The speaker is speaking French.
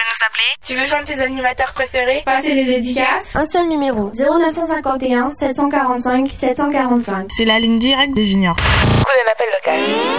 nous appeler. Tu veux joindre tes animateurs préférés? Passer les dédicaces. Un seul numéro, 0951 745 745. C'est la ligne directe des juniors. Prenez l'appel local.